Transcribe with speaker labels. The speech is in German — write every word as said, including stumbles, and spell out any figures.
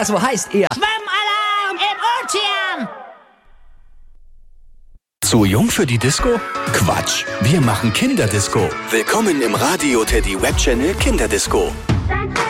Speaker 1: Also heißt er.
Speaker 2: Schwimmalarm im Ozean!
Speaker 3: Zu jung für die Disco? Quatsch, wir machen Kinderdisco. Willkommen im Radio Teddy Web Channel Kinderdisco.